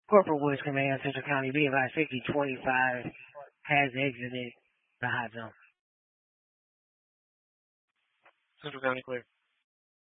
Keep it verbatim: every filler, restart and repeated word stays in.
Corporal Woods Command, Central County, be advised fifty twenty-five has exited the hot zone. Central County clear.